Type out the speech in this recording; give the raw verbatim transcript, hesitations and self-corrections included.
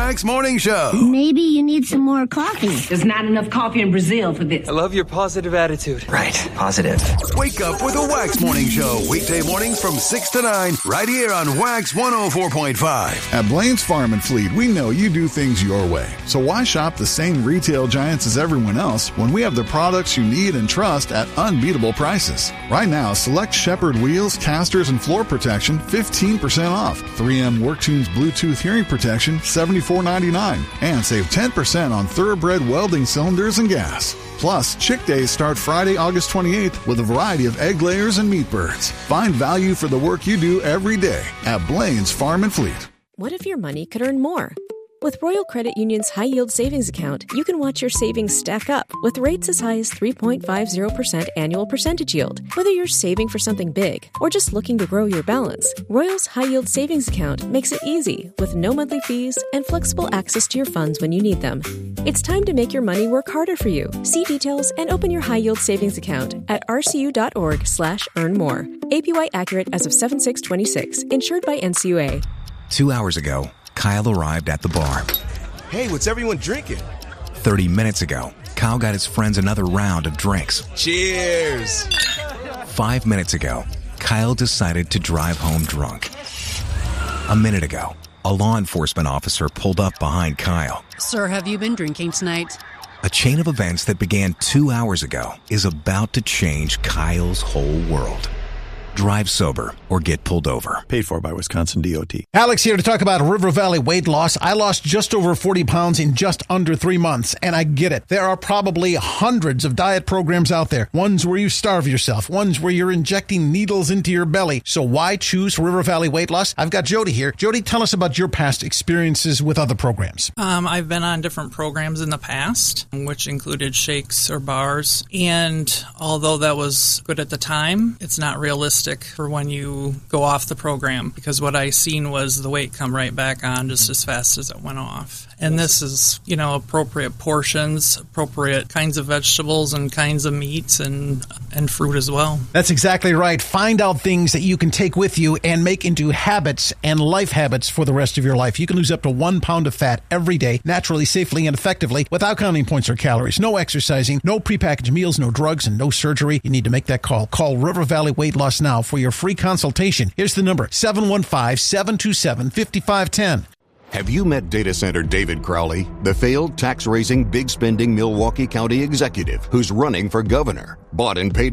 Wax Morning Show. Maybe you need some more coffee. There's not enough coffee in Brazil for this. I love your positive attitude. Right, positive. Wake up with a Wax Morning Show. Weekday mornings from six to nine, right here on Wax one oh four point five. At Blaine's Farm and Fleet, we know you do things your way. So why shop the same retail giants as everyone else when we have the products you need and trust at unbeatable prices? Right now, select Shepherd wheels, casters, and floor protection fifteen percent off. three M WorkTunes Bluetooth hearing protection seventy-four ninety-nine. And save ten percent on Thoroughbred welding cylinders and gas. Plus, Chick Days start Friday, August twenty-eighth with a variety of egg layers and meat birds. Find value for the work you do every day at Blaine's Farm and Fleet. What if your money could earn more? With Royal Credit Union's high-yield savings account, you can watch your savings stack up with rates as high as three point five zero percent annual percentage yield. Whether you're saving for something big or just looking to grow your balance, Royal's high-yield savings account makes it easy with no monthly fees and flexible access to your funds when you need them. It's time to make your money work harder for you. See details and open your high-yield savings account at rcu.org slash earn more. A P Y accurate as of seven six twenty-six. Insured by N C U A. Two hours ago, Kyle arrived at the bar. Hey, what's everyone drinking? Thirty minutes ago, Kyle got his friends another round of drinks. Cheers! Five minutes ago, Kyle decided to drive home drunk. A minute ago, a law enforcement officer pulled up behind Kyle. Sir, have you been drinking tonight? A chain of events that began two hours ago is about to change Kyle's whole world. Drive sober or get pulled over. Paid for by Wisconsin D O T. Alex here to talk about River Valley weight loss. I lost just over forty pounds in just under three months, and I get it. There are probably hundreds of diet programs out there. Ones where you starve yourself, ones where you're injecting needles into your belly. So why choose River Valley weight loss? I've got Jody here. Jody, tell us about your past experiences with other programs. Um, I've been on different programs in the past, which included shakes or bars. And although that was good at the time, it's not realistic for when you go off the program, because what I seen was the weight come right back on just as fast as it went off. And this is, you know, appropriate portions, appropriate kinds of vegetables and kinds of meats and and fruit as well. That's exactly right. Find out things that you can take with you and make into habits and life habits for the rest of your life. You can lose up to one pound of fat every day, naturally, safely, and effectively without counting points or calories. No exercising, no prepackaged meals, no drugs, and no surgery. You need to make that call. Call River Valley Weight Loss now for your free consultation. Here's the number, seven one five, seven two seven, five five one zero. Have you met data center David Crowley, the failed tax-raising, big-spending Milwaukee County executive who's running for governor? Bought and paid